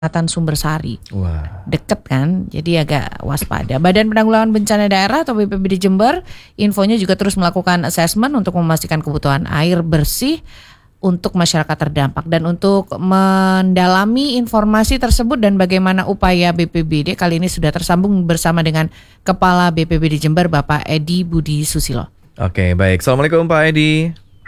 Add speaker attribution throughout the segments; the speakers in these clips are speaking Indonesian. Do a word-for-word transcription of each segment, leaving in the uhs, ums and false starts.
Speaker 1: Kecamatan Sumbersari.
Speaker 2: Wah.
Speaker 1: Deket kan, jadi agak waspada. Badan Penanggulangan Bencana Daerah atau B P B D Jember, infonya juga terus melakukan assessment untuk memastikan kebutuhan air bersih untuk masyarakat terdampak. Dan untuk mendalami informasi tersebut dan bagaimana upaya B P B D, kali ini sudah tersambung bersama dengan Kepala B P B D Jember, Bapak Edi Budi Susilo.
Speaker 2: Oke, baik. Assalamualaikum Pak Edi.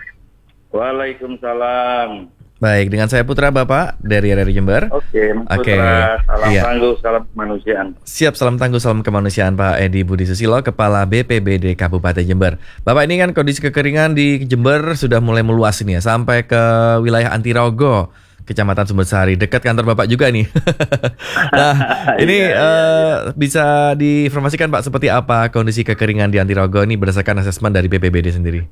Speaker 3: Waalaikumsalam.
Speaker 2: Baik, dengan saya Putra Bapak dari R R I Jember.
Speaker 3: Oke, Putra,
Speaker 2: Oke.
Speaker 3: salam
Speaker 2: Iya.
Speaker 3: tangguh, salam kemanusiaan.
Speaker 2: Siap, salam tangguh, salam kemanusiaan Pak Edi Budi Susilo, Kepala B P B D Kabupaten Jember. Bapak, ini kan kondisi kekeringan di Jember sudah mulai meluas ini ya, sampai ke wilayah Antirogo, Kecamatan Sumbersari, dekat kantor Bapak juga nih. Nah, ini
Speaker 3: Iya, iya,
Speaker 2: eh, bisa diinformasikan Pak seperti apa kondisi kekeringan di Antirogo ini berdasarkan asesmen dari B P B D sendiri?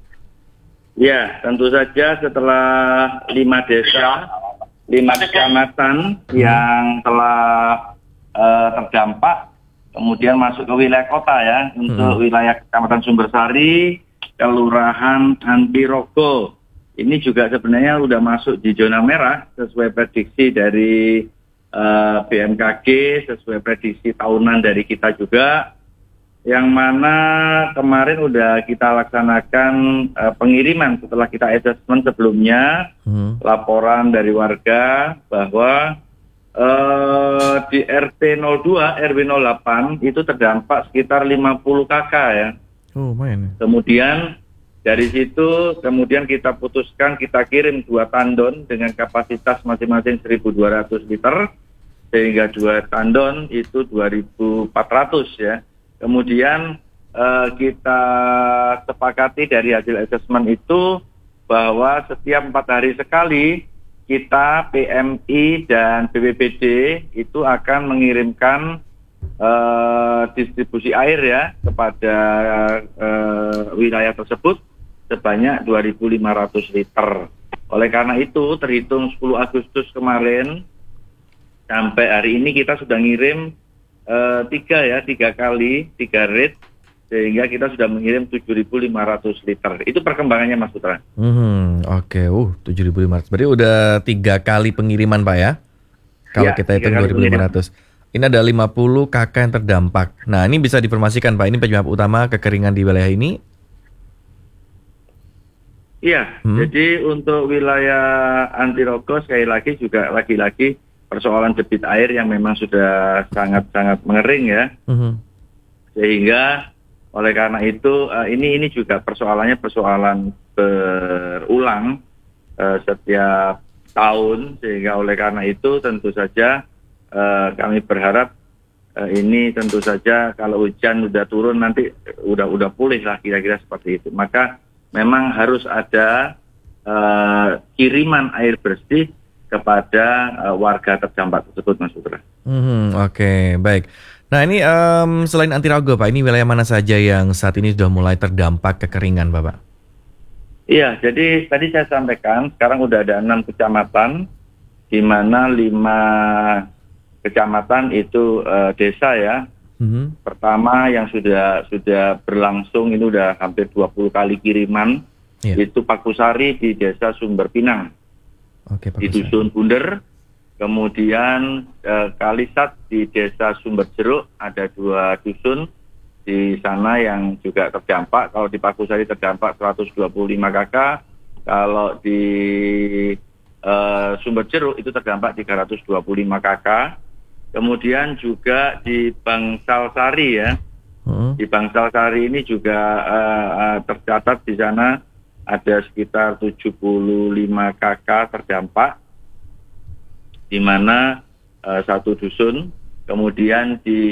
Speaker 3: Ya, tentu saja setelah lima desa, lima kecamatan
Speaker 2: Hmm.
Speaker 3: yang telah eh, terdampak, kemudian masuk ke wilayah kota ya, untuk
Speaker 2: Hmm.
Speaker 3: wilayah Kecamatan Sumbersari, Kelurahan Antirogo. Ini juga sebenarnya sudah masuk di zona merah sesuai prediksi dari eh, B M K G, sesuai prediksi tahunan dari kita juga. Yang mana kemarin udah kita laksanakan uh, pengiriman setelah kita assessment sebelumnya,
Speaker 2: Hmm.
Speaker 3: laporan dari warga bahwa uh, di R T nol dua R W nol delapan itu terdampak sekitar lima puluh kakak ya.
Speaker 2: Oh, lumayan.
Speaker 3: Kemudian dari situ kemudian kita putuskan kita kirim dua tandon dengan kapasitas masing-masing seribu dua ratus liter, sehingga dua tandon itu dua ribu empat ratus ya. Kemudian eh, kita sepakati dari hasil asesmen itu bahwa setiap empat hari sekali kita P M I dan B P B D itu akan mengirimkan eh, distribusi air ya kepada eh, wilayah tersebut sebanyak dua ribu lima ratus liter. Oleh karena itu terhitung sepuluh Agustus kemarin sampai hari ini kita sudah ngirim Uh, tiga ya, tiga kali, tiga rate, sehingga kita sudah mengirim tujuh ribu lima ratus liter. Itu perkembangannya Mas Putra.
Speaker 2: Hmm, oke, uh, tujuh ribu lima ratus. Berarti udah tiga kali pengiriman Pak ya? Kalau
Speaker 3: Ya,
Speaker 2: kita hitung
Speaker 3: tiga kali
Speaker 2: dua ribu lima ratus. Ini ada lima puluh kakak yang terdampak. Nah, ini bisa diinformasikan Pak, ini penyebab utama kekeringan di wilayah ini?
Speaker 3: Iya,
Speaker 2: Hmm.
Speaker 3: jadi untuk wilayah Antirogo sekali lagi juga lagi-lagi persoalan debit air yang memang sudah sangat-sangat mengering ya.
Speaker 2: Mhm.
Speaker 3: Sehingga oleh karena itu uh, ini ini juga persoalannya persoalan berulang uh, setiap tahun, sehingga oleh karena itu tentu saja uh, kami berharap uh, ini tentu saja kalau hujan udah turun nanti udah udah pulih lah kira-kira seperti itu. Maka memang harus ada uh, kiriman air bersih kepada uh, warga terdampak tersebut, Mas Putra.
Speaker 2: Mhm, oke, baik. Nah, ini em, selain Antirogo Pak, ini wilayah mana saja yang saat ini sudah mulai terdampak kekeringan Bapak?
Speaker 3: Iya, jadi tadi saya sampaikan sekarang udah ada enam kecamatan, di mana lima kecamatan itu uh, desa ya.
Speaker 2: Mhm.
Speaker 3: Pertama yang sudah sudah berlangsung ini udah hampir dua puluh kali kiriman,
Speaker 2: Iya.
Speaker 3: itu Pakusari di Desa Sumber Pinang,
Speaker 2: Oke, Pak.
Speaker 3: di Dusun Bunder. Kemudian eh, Kalisat di Desa Sumber Jeruk, ada dua dusun di sana yang juga terdampak. Kalau di Pakusari terdampak seratus dua puluh lima kakak, kalau di eh, Sumber Jeruk itu terdampak tiga ratus dua puluh lima kakak. Kemudian juga di Bangsal Sari ya,
Speaker 2: Mhm.
Speaker 3: di Bangsal Sari ini juga eh, eh, tercatat di sana ada sekitar tujuh puluh lima kakak terdampak, di mana uh, satu dusun. Kemudian di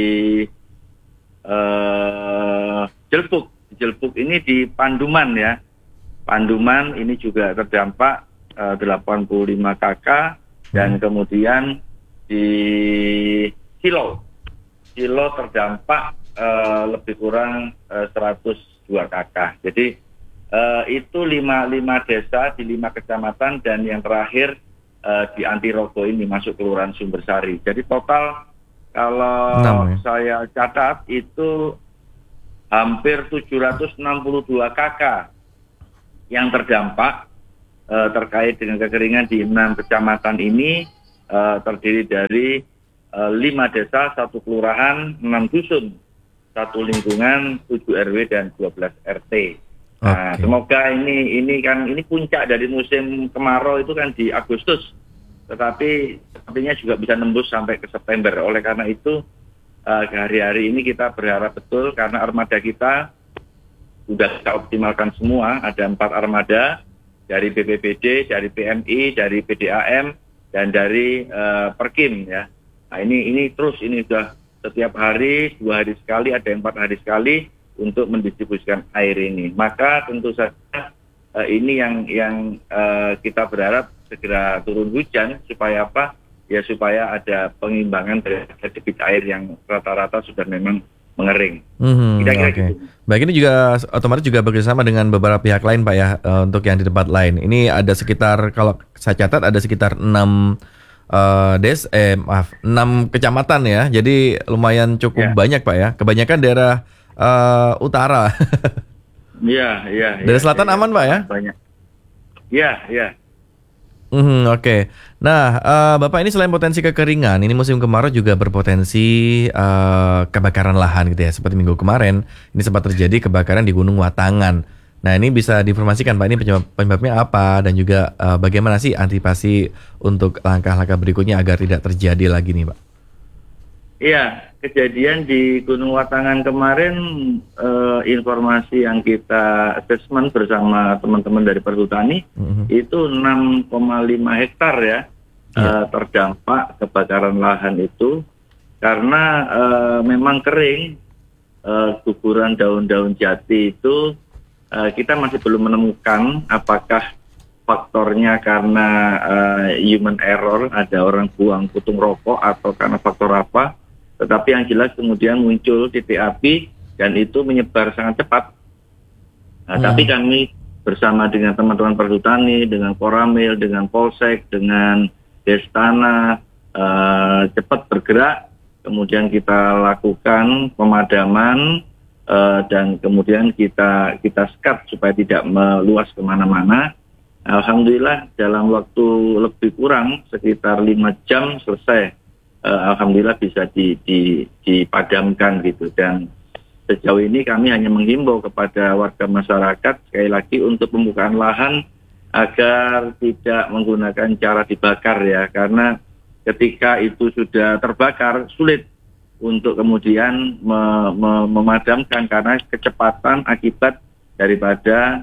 Speaker 3: uh, Jelpuk, di Jelpuk ini di Panduman ya, Panduman ini juga terdampak uh, delapan puluh lima kakak, dan
Speaker 2: Hmm.
Speaker 3: kemudian di Silo, Silo terdampak uh, lebih kurang uh, seratus dua kakak. Jadi uh, itu lima, lima desa di lima kecamatan, dan yang terakhir Uh, di Antirogo ini masuk Kelurahan Sumbersari. Jadi total kalau
Speaker 2: Enam, ya?
Speaker 3: saya catat itu hampir tujuh ratus enam puluh dua kakak yang terdampak uh, terkait dengan kekeringan di enam kecamatan ini, uh, terdiri dari uh, lima desa, satu kelurahan, enam dusun, satu lingkungan, tujuh R W dan dua belas R T. Nah,
Speaker 2: okay.
Speaker 3: Semoga ini ini kan ini puncak dari musim kemarau itu kan di Agustus, tetapi sepertinya juga bisa nembus sampai ke September. Oleh karena itu uh, hari-hari ini kita berharap betul karena armada kita sudah kita optimalkan semua. Ada empat armada dari B P B D, dari P M I, dari P D A M dan dari uh, Perkim ya. Nah ini ini terus ini sudah setiap hari, dua hari sekali, ada yang empat hari sekali untuk mendistribusikan air ini. Maka tentu saja uh, ini yang yang uh, kita berharap segera turun hujan supaya apa? Ya supaya ada pengimbangan dari debit air yang rata-rata sudah memang mengering.
Speaker 2: Hmm,
Speaker 3: Kira-kira
Speaker 2: Oke.
Speaker 3: gitu.
Speaker 2: Baik, ini juga otomatis juga bekerjasama dengan beberapa pihak lain Pak ya, uh, untuk yang di tempat lain. Ini ada sekitar, kalau saya catat ada sekitar enam uh, des, eh maaf, enam kecamatan ya. Jadi lumayan cukup
Speaker 3: Ya.
Speaker 2: banyak Pak ya. Kebanyakan daerah uh, utara.
Speaker 3: Iya, iya.
Speaker 2: Dari
Speaker 3: ya,
Speaker 2: selatan
Speaker 3: ya,
Speaker 2: aman Pak ya?
Speaker 3: Banyak. Iya, iya.
Speaker 2: Hmm, Oke. Nah, uh, Bapak ini selain potensi kekeringan, ini musim kemarau juga berpotensi uh, kebakaran lahan gitu ya. Seperti minggu kemarin, ini sempat terjadi kebakaran di Gunung Watangan. Nah, ini bisa diinformasikan Pak, ini penyebab, penyebabnya apa dan juga uh, bagaimana sih antisipasi untuk langkah-langkah berikutnya agar tidak terjadi lagi nih Pak?
Speaker 3: Iya, kejadian di Gunung Watangan kemarin, eh, informasi yang kita asesmen bersama teman-teman dari Perhutani,
Speaker 2: Mm-hmm.
Speaker 3: itu enam koma lima hektar ya,
Speaker 2: Iya.
Speaker 3: eh, terdampak kebakaran lahan itu, karena eh, memang kering, eh, guguran daun-daun jati itu, eh, kita masih belum menemukan apakah faktornya karena eh, human error, ada orang buang putung rokok atau karena faktor apa. Tetapi yang jelas kemudian muncul titik api dan itu menyebar sangat cepat. Nah,
Speaker 2: Hmm.
Speaker 3: Tapi kami bersama dengan teman-teman Perhutani, dengan Koramil, dengan Polsek, dengan Destana, eh, cepat bergerak. Kemudian kita lakukan pemadaman eh, dan kemudian kita kita sekat supaya tidak meluas kemana-mana. Alhamdulillah dalam waktu lebih kurang sekitar lima jam selesai. Uh, Alhamdulillah bisa di, di, dipadamkan gitu, dan sejauh ini kami hanya menghimbau kepada warga masyarakat sekali lagi untuk pembukaan lahan agar tidak menggunakan cara dibakar ya, karena ketika itu sudah terbakar sulit untuk kemudian me, me, memadamkan karena kecepatan akibat daripada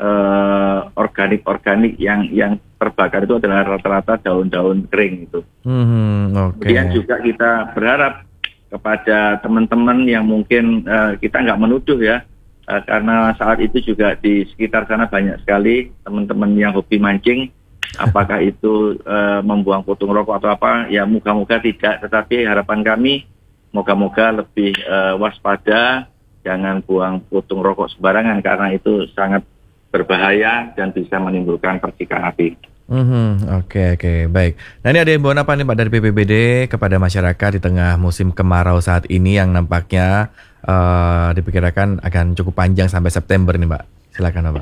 Speaker 3: uh, organik-organik yang yang terbakar itu adalah rata-rata daun-daun kering itu.
Speaker 2: Hmm, Oke.
Speaker 3: Kemudian juga kita berharap kepada teman-teman yang mungkin uh, kita nggak menuduh ya, uh, karena saat itu juga di sekitar sana banyak sekali teman-teman yang hobi mancing, apakah itu uh, membuang putung rokok atau apa, ya moga-moga tidak, tetapi harapan kami moga-moga lebih uh, waspada, jangan buang putung rokok sembarangan karena itu sangat berbahaya dan bisa menimbulkan percikan api.
Speaker 2: Mhm, Oke oke baik. Nah ini ada himbauan apa nih Pak dari B P B D kepada masyarakat di tengah musim kemarau saat ini yang nampaknya uh, diperkirakan akan cukup panjang sampai September nih Pak. Silakan Pak.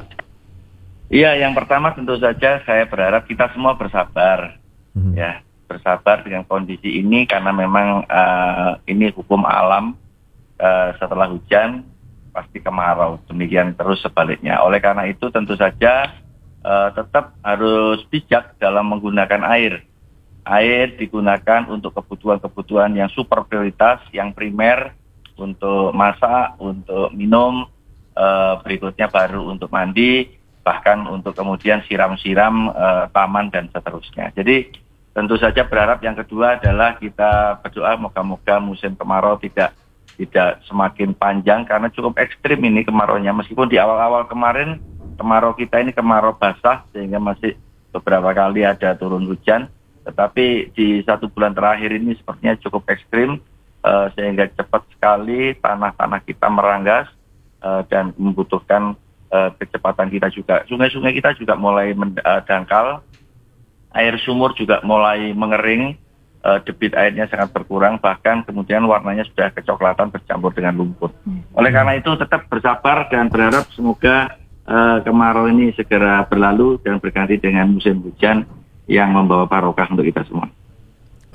Speaker 3: Iya, yang pertama tentu saja saya berharap kita semua bersabar,
Speaker 2: Mhm.
Speaker 3: ya bersabar dengan kondisi ini karena memang uh, ini hukum alam, uh, setelah hujan pasti kemarau, demikian terus sebaliknya. Oleh karena itu tentu saja uh, tetap harus bijak dalam menggunakan air. Air digunakan untuk kebutuhan-kebutuhan yang super prioritas, yang primer, untuk masak, untuk minum, uh, berikutnya baru untuk mandi, bahkan untuk kemudian siram-siram uh, taman dan seterusnya. Jadi tentu saja berharap yang kedua adalah kita berdoa moga-moga musim kemarau tidak tidak semakin panjang karena cukup ekstrim ini kemaraunya. Meskipun di awal-awal kemarin kemarau kita ini kemarau basah sehingga masih beberapa kali ada turun hujan, tetapi di satu bulan terakhir ini sepertinya cukup ekstrim uh, sehingga cepat sekali tanah-tanah kita meranggas uh, dan membutuhkan uh, kecepatan kita juga. Sungai-sungai kita juga mulai mendangkal, air sumur juga mulai mengering. Uh, debit airnya sangat berkurang, bahkan kemudian warnanya sudah kecoklatan bercampur dengan lumpur. Oleh karena itu tetap bersabar dan berharap semoga uh, kemarau ini segera berlalu dan berganti dengan musim hujan yang membawa barokah untuk kita semua.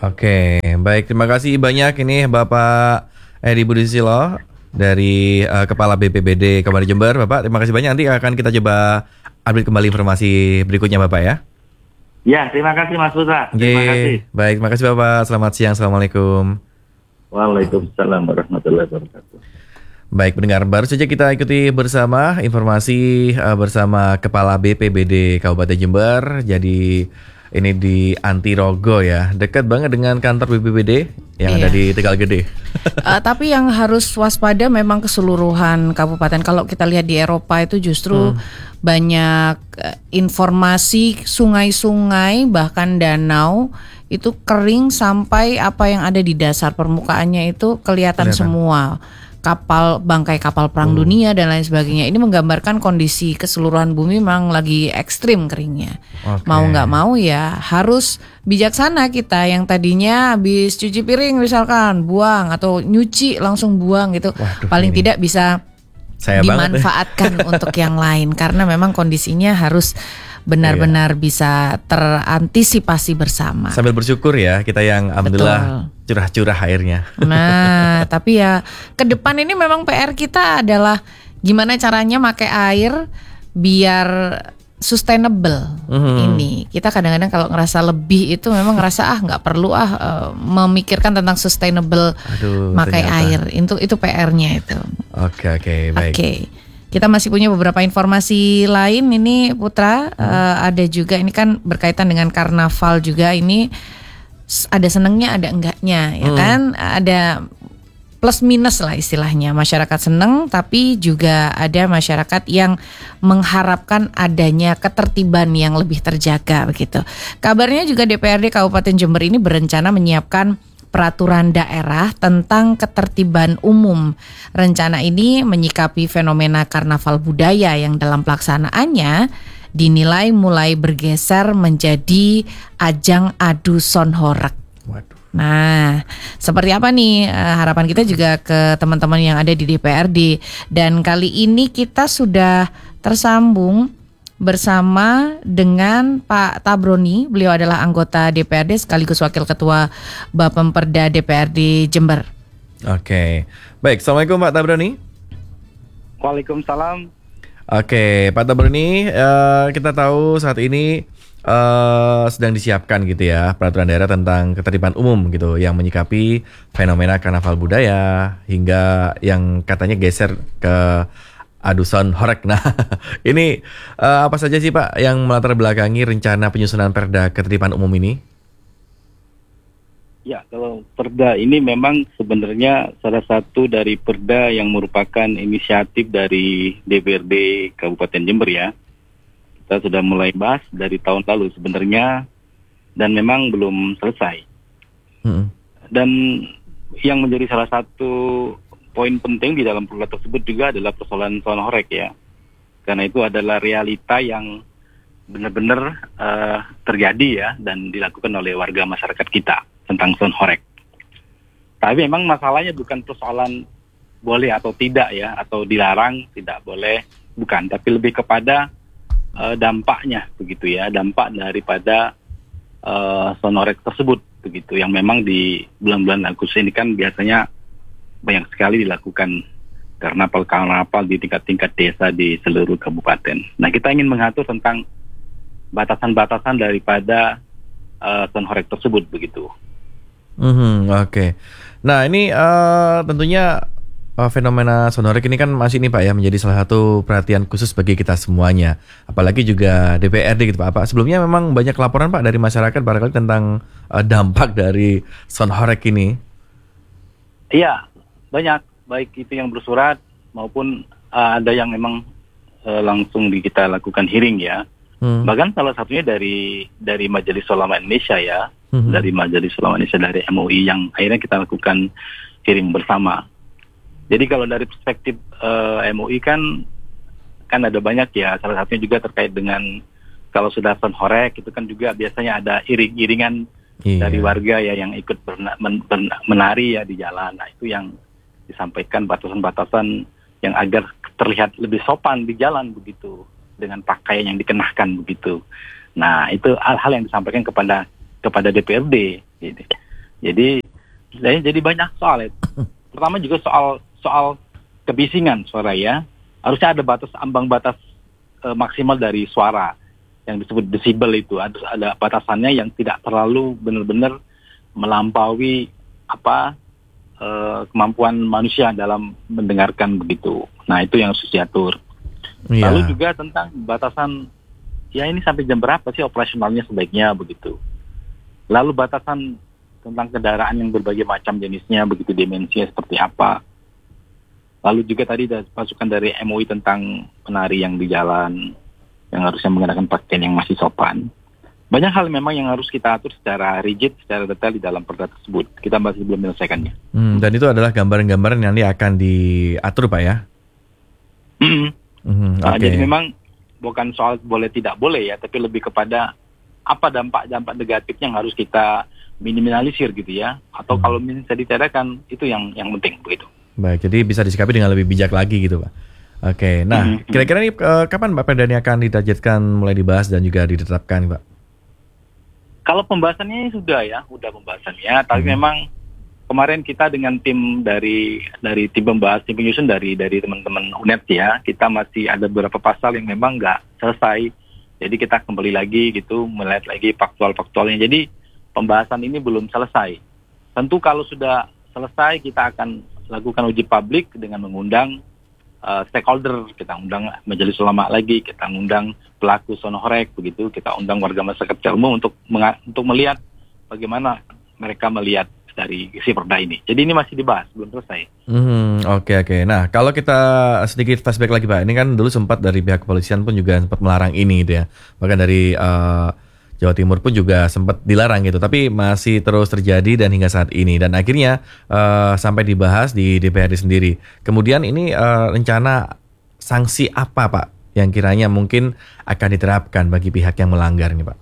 Speaker 2: Oke, baik, terima kasih banyak ini Bapak Edi Budi Susilo dari uh, Kepala B P B D Kabupaten Jember. Bapak, terima kasih banyak. Nanti akan kita coba update kembali informasi berikutnya Bapak ya.
Speaker 3: Ya, terima kasih Mas Putra. Terima
Speaker 2: Ye,
Speaker 3: kasih.
Speaker 2: baik, terima kasih Bapak. Selamat siang, Assalamualaikum.
Speaker 3: Waalaikumsalam warahmatullahi wabarakatuh.
Speaker 2: Baik, pendengar, baru saja kita ikuti bersama informasi uh, bersama Kepala B P B D Kabupaten Jember. Jadi ini di Antirogo ya, dekat banget dengan kantor B P B D yang
Speaker 1: Iya.
Speaker 2: ada di Tegal Gede.
Speaker 1: Uh, tapi yang harus waspada memang keseluruhan kabupaten. Kalau kita lihat di Eropa itu justru
Speaker 2: Hmm.
Speaker 1: banyak uh, informasi sungai-sungai bahkan danau itu kering sampai apa yang ada di dasar permukaannya itu kelihatan,
Speaker 2: Kelihatan.
Speaker 1: semua. Kapal, bangkai kapal perang dunia dan lain sebagainya. Ini menggambarkan kondisi keseluruhan bumi memang lagi ekstrim keringnya.
Speaker 2: Oke.
Speaker 1: Mau nggak mau ya harus bijaksana kita yang tadinya habis cuci piring misalkan buang atau nyuci langsung buang gitu.
Speaker 2: Waduh,
Speaker 1: Paling
Speaker 2: ini
Speaker 1: tidak bisa
Speaker 2: Saya banget ya.
Speaker 1: dimanfaatkan untuk yang lain karena memang kondisinya harus benar-benar bisa terantisipasi bersama.
Speaker 2: Sambil bersyukur ya kita yang alhamdulillah curah-curah airnya.
Speaker 1: Nah, tapi ya ke depan ini memang P R kita adalah gimana caranya pakai air biar sustainable.
Speaker 2: Mhm.
Speaker 1: Ini kita kadang-kadang kalau ngerasa lebih itu memang ngerasa ah nggak perlu ah eh, memikirkan tentang sustainable
Speaker 2: Aduh,
Speaker 1: pakai
Speaker 2: ternyata.
Speaker 1: air. Itu itu P R-nya itu.
Speaker 2: Oke, oke, baik.
Speaker 1: Oke. Kita masih punya beberapa informasi lain ini Putra. Eh, ada juga ini kan berkaitan dengan karnaval juga ini s- ada senengnya ada enggaknya ya
Speaker 2: Hmm.
Speaker 1: kan, ada plus minus lah istilahnya. Masyarakat seneng tapi juga ada masyarakat yang mengharapkan adanya ketertiban yang lebih terjaga begitu. Kabarnya juga D P R D Kabupaten Jember ini berencana menyiapkan peraturan daerah tentang ketertiban umum. Rencana ini menyikapi fenomena karnaval budaya yang dalam pelaksanaannya dinilai mulai bergeser menjadi ajang adu sonhorek.
Speaker 2: Waduh.
Speaker 1: Nah, seperti apa nih eh, harapan kita juga ke teman-teman yang ada di D P R D. Dan kali ini kita sudah tersambung bersama dengan Pak Tabroni. Beliau adalah anggota D P R D sekaligus Wakil Ketua Bapemperda D P R D Jember.
Speaker 2: Oke. Baik, Assalamualaikum Pak Tabroni.
Speaker 3: Waalaikumsalam.
Speaker 2: Oke, Pak Tabroni, eh, kita tahu saat ini eh, sedang disiapkan gitu ya peraturan daerah tentang ketertiban umum gitu yang menyikapi fenomena karnaval budaya hingga yang katanya geser ke adu sonhorek. Nah, ini eh, apa saja sih Pak yang melatar belakangi rencana penyusunan Perda ketertiban umum ini?
Speaker 4: Ya, kalau perda ini memang sebenarnya salah satu dari perda yang merupakan inisiatif dari D P R D Kabupaten Jember ya. Kita sudah mulai bahas dari tahun lalu sebenarnya dan memang belum selesai.
Speaker 2: Hmm.
Speaker 4: Dan yang menjadi salah satu poin penting di dalam perda tersebut juga adalah persoalan sonhorek ya. Karena itu adalah realita yang benar-benar uh, terjadi ya dan dilakukan oleh warga masyarakat kita tentang sonhorek. Tapi memang masalahnya bukan persoalan boleh atau tidak ya, atau dilarang, tidak boleh, bukan. Tapi lebih kepada uh, dampaknya begitu ya, dampak daripada uh, sonhorek tersebut begitu. Yang memang di bulan-bulan Agustus ini kan biasanya banyak sekali dilakukan karnaval-karnaval di tingkat-tingkat desa di seluruh kabupaten. Nah, kita ingin mengatur tentang batasan-batasan daripada uh, sonhorek tersebut begitu.
Speaker 2: Mhm, oke. Nah ini eh, tentunya eh, fenomena sonhorek ini kan masih ini Pak ya menjadi salah satu perhatian khusus bagi kita semuanya. Apalagi juga D P R D gitu Pak. Apa sebelumnya memang banyak laporan Pak dari masyarakat barangkali tentang eh, dampak dari sonhorek ini?
Speaker 4: Iya, banyak, baik itu yang bersurat maupun uh, ada yang memang uh, langsung di kita lakukan hearing ya.
Speaker 2: Hmm.
Speaker 4: Bahkan salah satunya dari dari Majelis Ulama Indonesia ya,
Speaker 2: Mhm.
Speaker 4: dari Majelis Ulama Indonesia dari M U I yang akhirnya kita lakukan hearing bersama. Jadi kalau dari perspektif uh, M U I kan kan ada banyak ya, salah satunya juga terkait dengan kalau sudah sonhorek itu kan juga biasanya ada iring-iringan
Speaker 2: Iya.
Speaker 4: dari warga ya yang ikut berna, men, ben- menari ya di jalan. Nah itu yang disampaikan batasan-batasan yang agar terlihat lebih sopan di jalan begitu dengan pakaian yang dikenakan begitu. Nah itu hal-hal yang disampaikan kepada kepada D P R D. Gitu. Jadi jadi banyak soal itu. Pertama juga soal soal kebisingan suara ya. Harusnya ada batas ambang batas e, maksimal dari suara yang disebut desibel itu. Harus ada batasannya yang tidak terlalu benar-benar melampaui apa e, kemampuan manusia dalam mendengarkan begitu. Nah, itu yang harus diatur. Yeah. Lalu juga tentang batasan ya ini sampai jam berapa sih operasionalnya sebaiknya begitu. Lalu batasan tentang kendaraan yang berbagai macam jenisnya, begitu dimensinya seperti apa. Lalu juga tadi ada masukan dari M U I tentang penari yang di jalan, yang harusnya menggunakan pakaian yang masih sopan. Banyak hal memang yang harus kita atur secara rigid, secara detail di dalam perda tersebut. Kita masih belum menyelesaikannya.
Speaker 2: Hmm, dan itu adalah gambaran-gambaran yang nanti akan diatur, Pak ya?
Speaker 4: Mm-hmm.
Speaker 2: Mm-hmm,
Speaker 4: nah,
Speaker 2: okay.
Speaker 4: Jadi memang bukan soal boleh tidak boleh ya, tapi lebih kepada apa dampak-dampak negatif yang harus kita minimalisir gitu ya, atau hmm. kalau bisa ditiadakan itu yang yang penting begitu.
Speaker 2: Baik, jadi bisa disikapi dengan lebih bijak lagi gitu Pak. Oke, nah hmm. kira-kira ini uh, kapan Pak perda ini akan ditargetkan mulai dibahas dan juga ditetapkan Pak?
Speaker 4: Kalau pembahasannya sudah ya, sudah pembahasannya, tapi hmm. memang kemarin kita dengan tim dari dari tim pembahas, tim penyusun dari dari teman-teman U N E D ya, kita masih ada beberapa pasal yang memang nggak selesai. Jadi kita kembali lagi gitu, melihat lagi faktual-faktualnya. Jadi pembahasan ini belum selesai. Tentu kalau sudah selesai kita akan lakukan uji publik dengan mengundang uh, stakeholder. Kita undang majelis ulama lagi, kita undang pelaku sonohorek begitu, kita undang warga masyarakat Celmu untuk menga- untuk melihat bagaimana mereka melihat dari isi perda ini. Jadi ini masih dibahas, belum selesai.
Speaker 2: Hmm, oke oke. Nah, kalau kita sedikit flashback lagi Pak, ini kan dulu sempat dari pihak kepolisian pun juga sempat melarang ini gitu ya. Bahkan dari uh, Jawa Timur pun juga sempat dilarang gitu, tapi masih terus terjadi dan hingga saat ini. Dan akhirnya uh, sampai dibahas di D P R D sendiri. Kemudian ini uh, rencana sanksi apa Pak yang kiranya mungkin akan diterapkan bagi pihak yang melanggar ini Pak?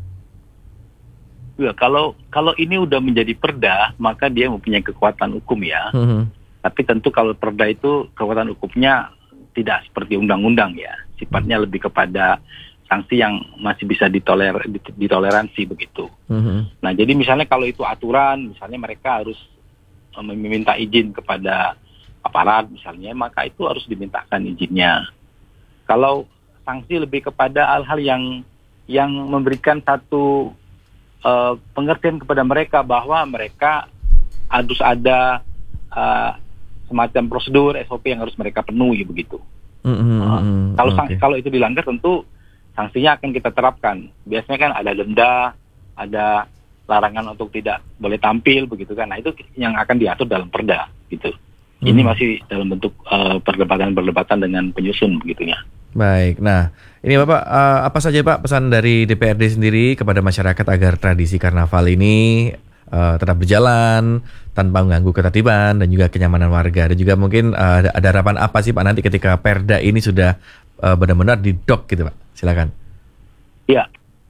Speaker 4: Ya, kalau kalau ini udah menjadi perda, maka dia mempunyai kekuatan hukum ya. Mm-hmm. Tapi tentu kalau perda itu kekuatan hukumnya tidak seperti undang-undang ya. Sifatnya mm-hmm. lebih kepada sanksi yang masih bisa ditoler, ditoleransi begitu. Mm-hmm. Nah, jadi misalnya kalau itu aturan, misalnya mereka harus meminta izin kepada aparat misalnya, maka itu harus dimintakan izinnya. Kalau sanksi lebih kepada hal-hal yang yang memberikan satu Uh, pengertian kepada mereka bahwa mereka harus ada uh, semacam prosedur S O P yang harus mereka penuhi begitu. Mm-hmm. Uh, kalau okay. sang- kalau itu dilanggar tentu sanksinya akan kita terapkan. Biasanya kan ada denda, ada larangan untuk tidak boleh tampil begitu kan. Nah itu yang akan diatur dalam perda gitu. Mm-hmm. Ini masih dalam bentuk uh, perdebatan-perdebatan dengan penyusun begitunya.
Speaker 2: Baik, nah ini Bapak, uh, apa saja Pak pesan dari D P R D sendiri kepada masyarakat agar tradisi karnaval ini uh, tetap berjalan tanpa mengganggu ketertiban dan juga kenyamanan warga, dan juga mungkin uh, ada, ada harapan apa sih Pak nanti ketika perda ini sudah uh, benar-benar didok gitu Pak? Silakan.
Speaker 4: Ya,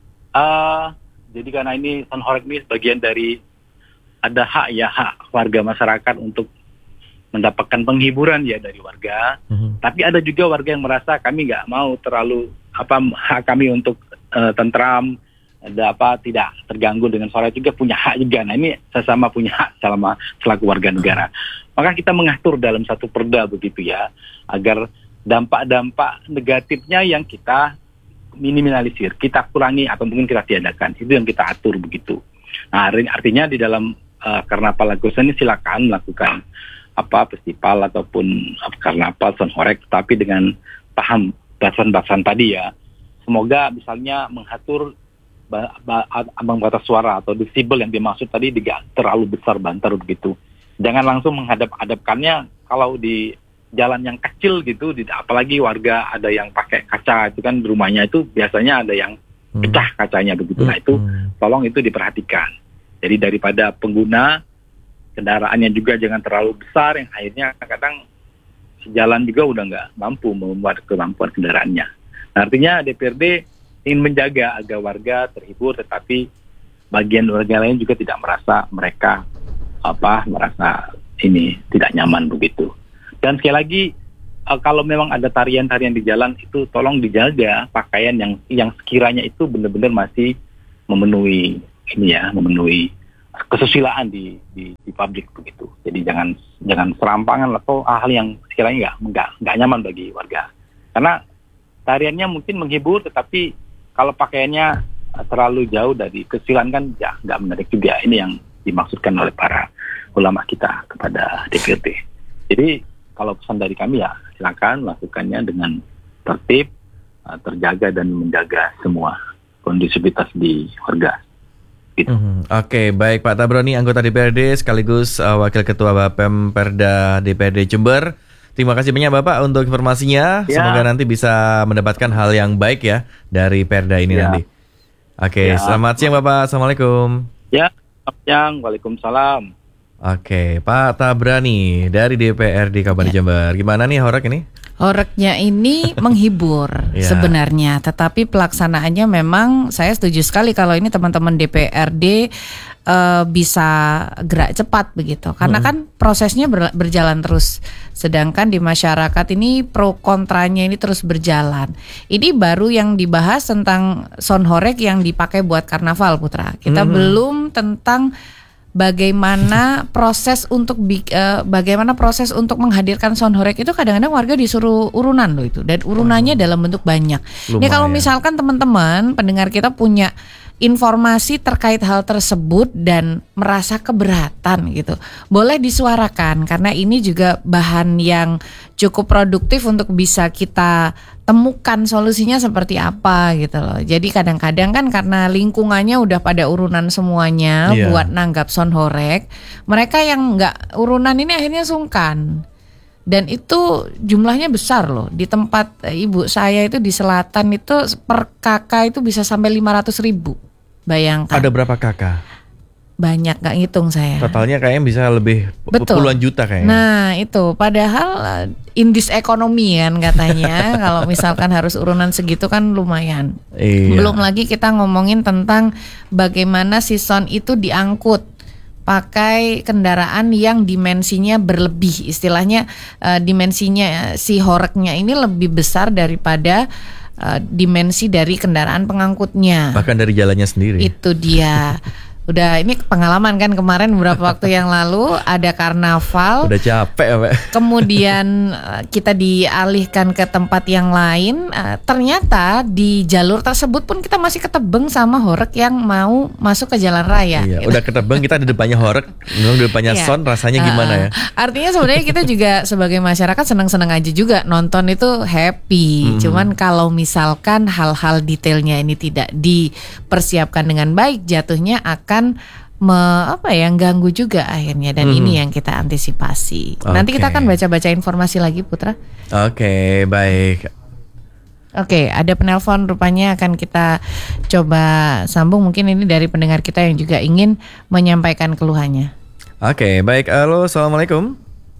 Speaker 4: uh, jadi karena ini sonohorek ini bagian dari ada hak ya hak warga masyarakat untuk mendapatkan penghiburan ya dari warga, mm-hmm. tapi ada juga warga yang merasa kami nggak mau terlalu apa hak kami untuk uh, tentram, ada apa tidak terganggu dengan suara juga punya hak juga. Nah ini sesama punya hak selama selaku warga negara. Mm-hmm. Maka kita mengatur dalam satu perda begitu ya, agar dampak-dampak negatifnya yang kita minimalisir, kita kurangi atau mungkin kita tiadakan, itu yang kita atur begitu. Nah artinya di dalam uh, Karnaval Agusan ini silakan melakukan apa festival ataupun karnaval sonohorek, tapi dengan paham batasan-batasan tadi ya. Semoga misalnya mengatur ba- ba- ambang batas suara atau desibel yang dimaksud tadi tidak terlalu besar banter begitu. Jangan langsung menghadap-hadapkannya kalau di jalan yang kecil gitu, apalagi warga ada yang pakai kaca itu kan di rumahnya itu biasanya ada yang pecah kacanya begitu. Nah itu tolong itu diperhatikan. Jadi daripada pengguna kendaraannya juga jangan terlalu besar yang akhirnya kadang sejalan juga udah nggak mampu membuat kemampuan kendaraannya. Nah, artinya D P R D ingin menjaga agar warga terhibur, tetapi bagian warga lain juga tidak merasa mereka apa merasa ini tidak nyaman begitu. Dan sekali lagi uh, kalau memang ada tarian-tarian di jalan itu tolong dijaga pakaian yang yang sekiranya itu benar-benar masih memenuhi ini ya memenuhi kesusilaan di, di di publik begitu. Jadi jangan jangan serampangan atau hal yang sekiranya nggak nggak nggak nyaman bagi warga. Karena tariannya mungkin menghibur, tetapi kalau pakaiannya terlalu jauh dari kesusilaan kan ya nggak menarik juga. Ini yang dimaksudkan oleh para ulama kita kepada D P R D. Jadi kalau pesan dari kami ya silakan lakukannya dengan tertib, terjaga dan menjaga semua kondisivitas di warga. Gitu.
Speaker 2: Mm-hmm. Oke, okay, baik Pak Tabroni, anggota D P R D sekaligus uh, Wakil Ketua Bapem Perda D P R D Jember. Terima kasih banyak Bapak untuk informasinya. Ya. Semoga nanti bisa mendapatkan hal yang baik ya dari Perda ini ya. nanti. Oke, okay, ya. Selamat siang Bapak. Assalamualaikum.
Speaker 4: Ya, selamat siang. Waalaikumsalam.
Speaker 2: Oke, okay, Pak Tabrani dari D P R D Kabupaten ya. Jember. Gimana nih horek ini?
Speaker 1: Horeknya ini menghibur yeah. sebenarnya, tetapi pelaksanaannya memang saya setuju sekali kalau ini teman-teman D P R D uh, bisa gerak cepat begitu, karena hmm. kan prosesnya ber, berjalan terus, sedangkan di masyarakat ini pro kontranya ini terus berjalan. Ini baru yang dibahas tentang sound horek yang dipakai buat karnaval, Putra. Kita hmm. belum tentang bagaimana proses untuk uh, bagaimana proses untuk menghadirkan sound horek itu. Kadang-kadang warga disuruh urunan loh itu, dan urunannya oh. dalam bentuk banyak. Lumayan. Ini kalau misalkan teman-teman pendengar kita punya informasi terkait hal tersebut dan merasa keberatan gitu, boleh disuarakan, karena ini juga bahan yang cukup produktif untuk bisa kita temukan solusinya seperti apa gitu loh. Jadi kadang-kadang kan karena lingkungannya udah pada urunan semuanya yeah. buat nanggap sound horek, mereka yang nggak urunan ini akhirnya sungkan. Dan itu jumlahnya besar loh. Di tempat ibu saya itu di selatan itu per kakak itu bisa sampai lima ratus ribu. Bayangkan.
Speaker 2: Ada berapa kakak?
Speaker 1: Banyak, gak ngitung saya.
Speaker 2: Totalnya kayaknya bisa lebih Betul. puluhan juta kayaknya.
Speaker 1: Nah itu, padahal indis ekonomi kan katanya. Kalau misalkan harus urunan segitu kan lumayan. Iya. Belum lagi kita ngomongin tentang bagaimana si sound itu diangkut pakai kendaraan yang dimensinya berlebih. Istilahnya uh, dimensinya si horeknya ini lebih besar daripada uh, dimensi dari kendaraan pengangkutnya.
Speaker 2: Bahkan dari jalannya sendiri.
Speaker 1: Itu dia. Udah, ini pengalaman kan kemarin beberapa waktu yang lalu ada karnaval.
Speaker 2: Udah capek ya, Pak.
Speaker 1: Kemudian kita dialihkan ke tempat yang lain. Ternyata di jalur tersebut pun kita masih ketebeng sama horek yang mau masuk ke jalan raya.
Speaker 2: Iya,
Speaker 1: gitu.
Speaker 2: Udah ketebeng, kita di depannya horek, di depannya iya. sound, rasanya gimana ya?
Speaker 1: Uh, artinya sebenarnya kita juga sebagai masyarakat senang-senang aja juga nonton itu happy. Hmm. Cuman kalau misalkan hal-hal detailnya ini tidak dipersiapkan dengan baik, jatuhnya akan Me, apa ya ganggu juga akhirnya, dan hmm. ini yang kita antisipasi. Okay. Nanti kita akan baca-baca informasi lagi, Putra.
Speaker 2: Oke, okay, baik.
Speaker 1: Oke, okay, ada penelpon rupanya, akan kita coba sambung. Mungkin ini dari pendengar kita yang juga ingin menyampaikan keluhannya.
Speaker 2: Oke, okay, baik. Halo, assalamualaikum.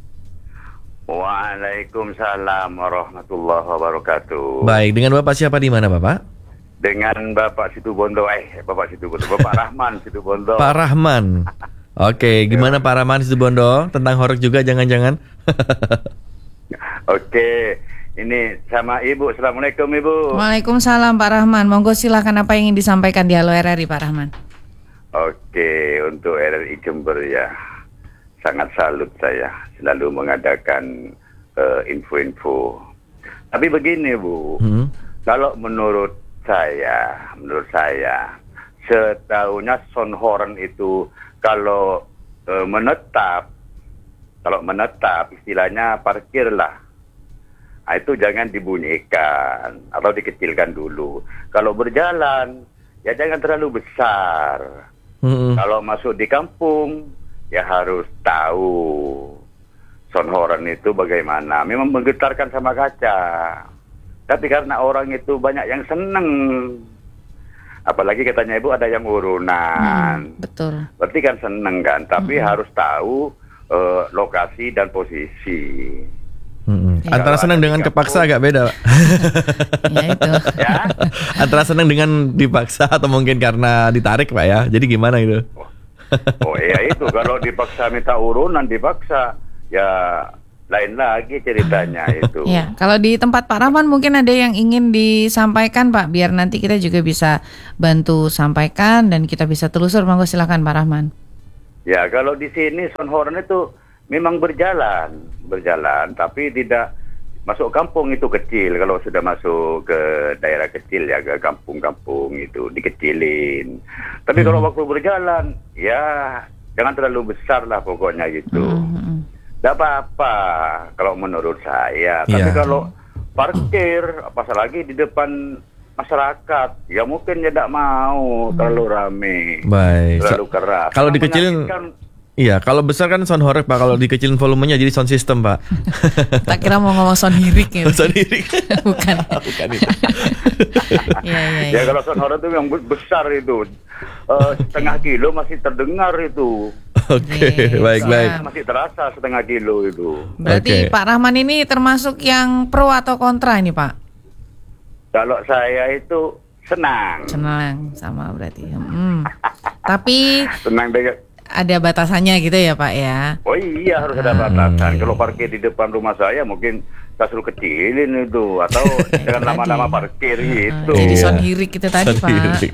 Speaker 5: Waalaikumsalam warahmatullahi wabarakatuh.
Speaker 2: Baik, dengan Bapak siapa di mana, Bapak?
Speaker 5: Dengan Bapak Situbondo, eh Bapak Situbondo, Bapak Rahman Situbondo.
Speaker 2: Pak Rahman. Oke, gimana Pak Rahman Situbondo? Tentang horek juga jangan-jangan?
Speaker 5: Oke, ini sama Ibu. Assalamualaikum Ibu.
Speaker 1: Waalaikumsalam Pak Rahman. Monggo silakan, apa yang ingin disampaikan di Halo R R I Pak Rahman?
Speaker 5: Oke, untuk R R I Jember ya, sangat salut saya selalu mengadakan uh, info-info. Tapi begini Bu, hmm? kalau menurut saya, menurut saya, setahunya sound horn itu kalau e, menetap, kalau menetap istilahnya parkirlah, nah, itu jangan dibunyikan atau dikecilkan dulu. Kalau berjalan, ya jangan terlalu besar. Mm-hmm. Kalau masuk di kampung, ya harus tahu sound horn itu bagaimana. Memang menggetarkan sama kaca. Tapi karena orang itu banyak yang seneng, apalagi katanya Ibu ada yang urunan, hmm, betul. Berarti kan seneng kan, tapi hmm. harus tahu uh, lokasi dan posisi.
Speaker 2: Hmm. Ya. Antara seneng dengan kepaksa agak beda.
Speaker 1: Ya itu.
Speaker 5: Ya?
Speaker 2: Antara seneng dengan dipaksa atau mungkin karena ditarik Pak ya. Jadi gimana itu?
Speaker 5: Oh, oh iya itu, kalau dipaksa minta urunan, dipaksa ya lain lagi ceritanya itu.
Speaker 1: Ya, kalau di tempat Pak Rahman mungkin ada yang ingin disampaikan Pak, biar nanti kita juga bisa bantu sampaikan dan kita bisa telusur. Monggo silakan Pak Rahman.
Speaker 5: Ya, kalau di sini sound horn itu memang berjalan, berjalan, tapi tidak masuk kampung itu kecil. Kalau sudah masuk ke daerah kecil ya, ke kampung-kampung itu dikecilin. Tapi hmm. kalau waktu berjalan, ya jangan terlalu besar lah pokoknya gitu. Hmm. Tidak apa-apa kalau menurut saya. Tapi yeah. kalau parkir, apalagi di depan masyarakat, ya mungkin ya tidak mau hmm. terlalu rame,
Speaker 2: Baik.
Speaker 5: terlalu keras.
Speaker 2: Kalau dikecilin, iya, kalau besar kan sound horek Pak, kalau dikecilin volumenya jadi sound system Pak.
Speaker 1: Tak kira mau ngomong sound hirik gitu.
Speaker 2: Sound hirik.
Speaker 1: Bukan.
Speaker 2: Bukan itu.
Speaker 1: ya, ya,
Speaker 5: ya. ya kalau sound horek itu yang besar itu, uh, setengah kilo masih terdengar itu.
Speaker 2: Oke, okay, baik-baik.
Speaker 5: Masih terasa setengah kilo itu.
Speaker 1: Berarti okay. Pak Rahman ini termasuk yang pro atau kontra ini Pak?
Speaker 5: Kalau saya itu senang.
Speaker 1: Senang sama berarti. Hmm. Tapi
Speaker 5: senang dengan
Speaker 1: ada batasannya gitu ya Pak ya?
Speaker 5: Oh iya harus ada batasan. Hmm. Kalau parkir di depan rumah saya mungkin saya suruh kecilin itu atau jangan lama-lama parkir gitu.
Speaker 1: Jadi sound hirik itu tadi Pak.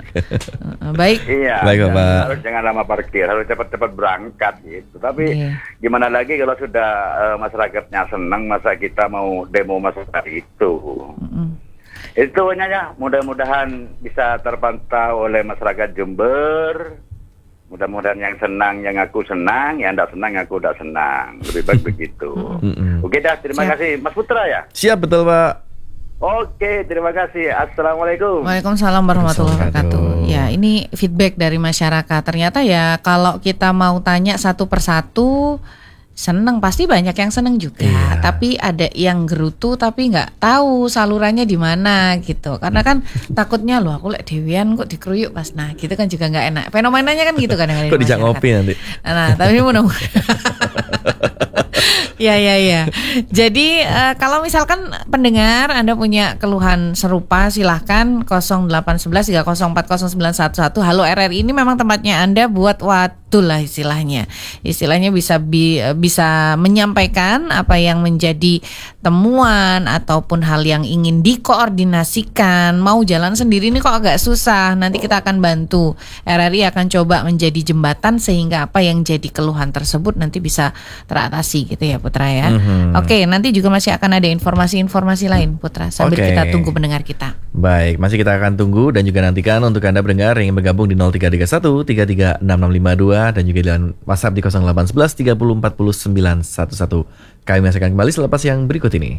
Speaker 1: Baik.
Speaker 5: Iya.
Speaker 2: Baik Pak.
Speaker 5: Harus jangan lama parkir, harus cepat-cepat berangkat gitu. Tapi yeah. gimana lagi kalau sudah uh, masyarakatnya senang, masa kita mau demo masyarakat itu. Mm-hmm. Itu hanya mudah-mudahan bisa terpantau oleh masyarakat Jember. Mudah-mudahan yang senang, yang aku senang, yang tidak senang, aku tidak senang. Lebih baik begitu. Mm-hmm. Oke dah, terima Siap. kasih. Mas Putra ya?
Speaker 2: Siap, betul Pak.
Speaker 5: Oke, terima kasih. Assalamualaikum.
Speaker 1: Waalaikumsalam warahmatullahi wabarakatuh. Ya, ini feedback dari masyarakat. Ternyata ya kalau kita mau tanya satu persatu, seneng pasti banyak yang seneng juga, iya. Tapi ada yang gerutu tapi nggak tahu salurannya di mana gitu. Karena kan takutnya loh aku lek dewean kok dikeruyuk pas, nah gitu kan juga nggak enak. Fenomenanya kan gitu kadang-kadang.
Speaker 2: Kok dijak ngopi nanti.
Speaker 1: Nah, tapi mudah-mudahan. Ya ya ya. Jadi uh, kalau misalkan pendengar Anda punya keluhan serupa silahkan nol delapan satu satu tiga nol empat nol sembilan satu satu. Halo R R I, ini memang tempatnya Anda buat wadul lah istilahnya. Istilahnya bisa bi, bisa menyampaikan apa yang menjadi temuan ataupun hal yang ingin dikoordinasikan. Mau jalan sendiri ini kok agak susah. Nanti kita akan bantu. R R I akan coba menjadi jembatan sehingga apa yang jadi keluhan tersebut nanti bisa teratasi gitu ya Putra ya. Mm-hmm. Oke, nanti juga masih akan ada informasi-informasi lain Putra sambil okay. kita tunggu pendengar kita.
Speaker 2: Baik, masih kita akan tunggu dan juga nantikan untuk Anda pendengar yang bergabung di nol tiga tiga satu tiga tiga enam enam lima dua dan juga di WhatsApp di nol delapan satu satu tiga nol empat sembilan satu satu. Kami masih akan kembali selepas yang berikut ini.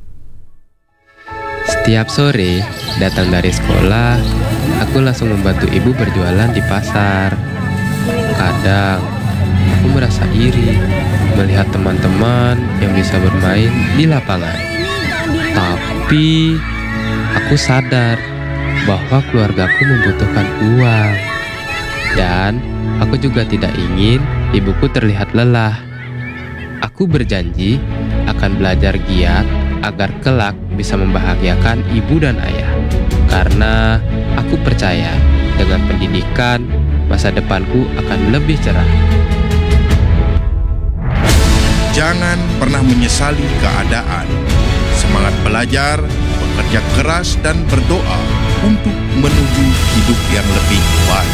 Speaker 6: Setiap sore datang dari sekolah, aku langsung membantu ibu berjualan di pasar. Kadang aku merasa iri melihat teman-teman yang bisa bermain di lapangan. Tapi aku sadar bahwa keluargaku membutuhkan uang. Dan aku juga tidak ingin ibuku terlihat lelah. Aku berjanji akan belajar giat agar kelak bisa membahagiakan ibu dan ayah. Karena aku percaya dengan pendidikan, masa depanku akan lebih cerah.
Speaker 7: Jangan pernah menyesali keadaan. Semangat belajar, bekerja keras dan berdoa untuk menuju hidup yang lebih baik.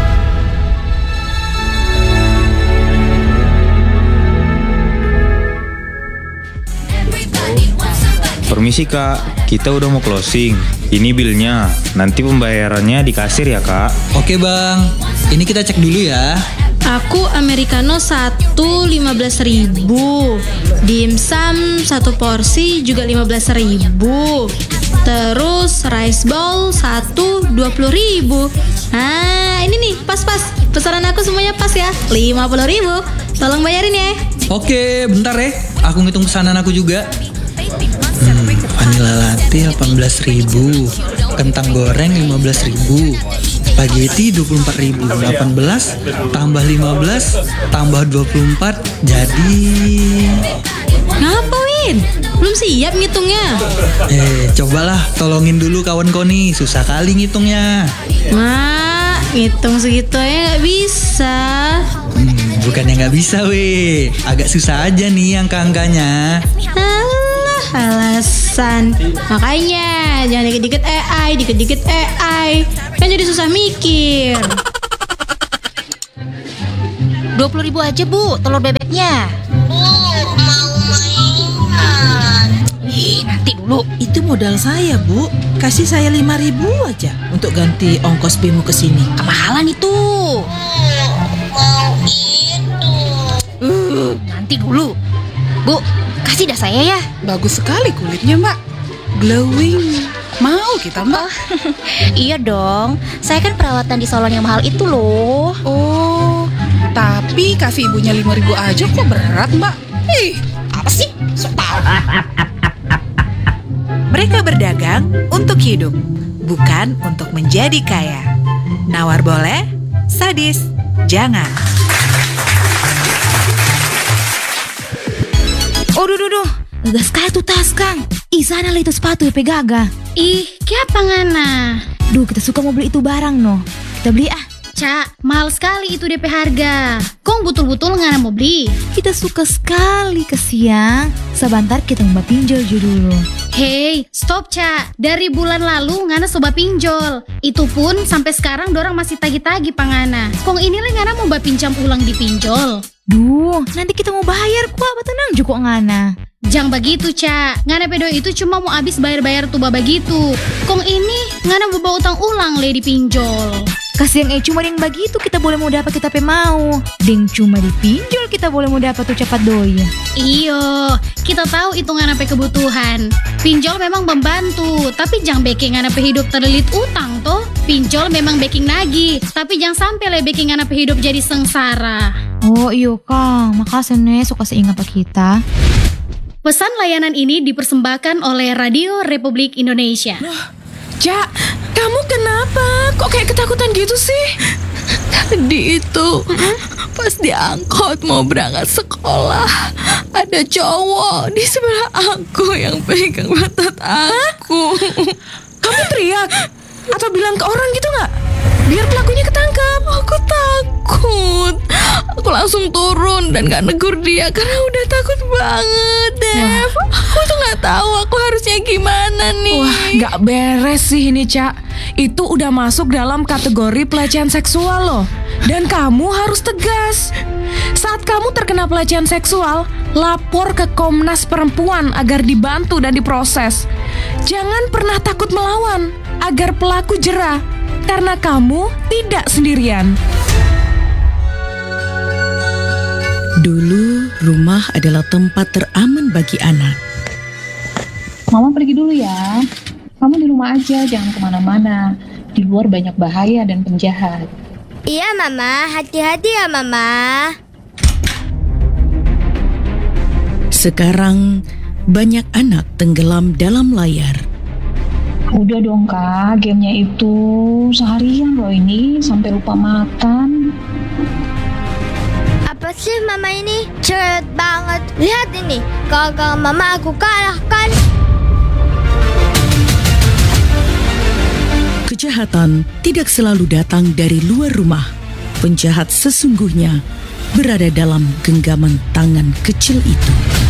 Speaker 8: Permisi kak, kita udah mau closing. Ini bilnya, nanti pembayarannya di kasir ya kak.
Speaker 9: Oke bang, ini kita cek dulu ya.
Speaker 10: Aku americano satu lima belas ribu, dimsum satu porsi juga lima belas ribu, terus rice bowl satu dua puluh ribu. Ah ini nih pas-pas, pesanan aku semuanya pas ya, lima puluh ribu. Tolong bayarin ya.
Speaker 9: Oke bentar ya, aku ngitung pesanan aku juga. Hmm, vanilla latte delapan belas ribu, kentang goreng lima belas ribu, spaghetti dua puluh empat ribu, delapan belas tambah lima belas tambah dua puluh empat jadi...
Speaker 10: Ngapa Win? Belum siap ngitungnya?
Speaker 9: Eh cobalah tolongin dulu kawan kau nih, susah kali ngitungnya.
Speaker 10: Mak, ngitung segitu aja gak bisa.
Speaker 9: Hmm, bukannya gak bisa weh, agak susah aja nih angka-angkanya.
Speaker 10: Alasan. Makanya jangan dikit-dikit A I, dikit-dikit A I. Kan jadi susah mikir.
Speaker 11: dua puluh ribu aja Bu, telur bebeknya.
Speaker 12: Bu, mau mainan.
Speaker 11: Ih, nanti dulu.
Speaker 13: Itu modal saya, Bu. Kasih saya lima ribu aja untuk ganti ongkos B M U ke sini.
Speaker 11: Kemahalan itu.
Speaker 12: Bu, mau itu.
Speaker 11: Uh, nanti dulu. Bu, kasih dah saya ya.
Speaker 14: Bagus sekali kulitnya, Mbak. Glowing. Mau kita, Mbak?
Speaker 11: Oh, iya dong. Saya kan perawatan di salon yang mahal itu loh.
Speaker 14: Oh, tapi kasih ibunya lima ribu aja kok berat, Mbak?
Speaker 11: Ih, apa sih? Sok tahu.
Speaker 15: Mereka berdagang untuk hidup, bukan untuk menjadi kaya. Nawar boleh, sadis jangan.
Speaker 11: Oh, duh, duh, duh. Gas sekali tuh tas, Kang. Ih, sana lah itu sepatu ya pegaga.
Speaker 10: Ih, kenapa ngana?
Speaker 11: Duh, kita suka mau beli itu barang no. Kita beli ah.
Speaker 10: Cak, mahal sekali itu D P harga. Kong betul-betul ngana mau beli?
Speaker 11: Kita suka sekali ke siang. Sebentar kita mau pinjol dulu.
Speaker 10: Hey, stop Cak. Dari bulan lalu ngana coba pinjol. Itu pun sampai sekarang dorang masih tagi-tagi pangana. Kong ini lah ngana mau pinjam ulang di pinjol.
Speaker 11: Duh, nanti kita mau bayar kok. Tenang juga ngana.
Speaker 10: Jangan begitu Cak. Ngana pedo itu cuma mau habis bayar-bayar tuba begitu. Kong ini ngana mau bawa utang ulang le di pinjol.
Speaker 11: Kasih yang eh cuma yang begitu kita boleh mau dapat kita pe mau. Ding cuma dipinjol kita boleh mau dapat tuh cepat doi.
Speaker 10: Iyo, kita tahu itu ngana pe kebutuhan. Pinjol memang membantu, tapi jangan baking ngana pe hidup terlilit utang toh. Pinjol memang baking nagih, tapi jangan sampai le baking ngana pe hidup jadi sengsara.
Speaker 11: Oh iyo Kang, makasih nih suka seingat pak kita.
Speaker 10: Pesan layanan ini dipersembahkan oleh Radio Republik Indonesia.
Speaker 14: Cak, kamu kenapa? Kok kayak ketakutan gitu sih?
Speaker 16: Tadi itu pas diangkut mau berangkat sekolah, ada cowok di sebelah aku yang pegang pantat aku.
Speaker 14: Kamu teriak? Atau bilang ke orang gitu gak? Biar pelakunya ketangkap.
Speaker 16: Aku takut. Aku langsung turun dan gak negur dia karena udah takut banget, Dev. Aku tuh gak tahu aku harusnya gimana nih.
Speaker 14: Wah, gak beres sih ini, Cak. Itu udah masuk dalam kategori pelecehan seksual loh. Dan kamu harus tegas. Saat kamu terkena pelecehan seksual, lapor ke Komnas Perempuan agar dibantu dan diproses. Jangan pernah takut melawan agar pelaku jera, karena kamu tidak sendirian.
Speaker 13: Dulu, rumah adalah tempat teraman bagi anak.
Speaker 17: Mama pergi dulu ya. Kamu di rumah aja, jangan kemana-mana. Di luar banyak bahaya dan penjahat.
Speaker 12: Iya, Mama. Hati-hati ya, Mama.
Speaker 13: Sekarang, banyak anak tenggelam dalam layar.
Speaker 17: Udah dong Kak, gamenya itu seharian loh ini, sampai lupa makan.
Speaker 12: Apa sih Mama ini? Cerewet banget. Lihat ini, gagal Mama aku kalahkan.
Speaker 13: Kejahatan tidak selalu datang dari luar rumah. Penjahat sesungguhnya berada dalam genggaman tangan kecil itu.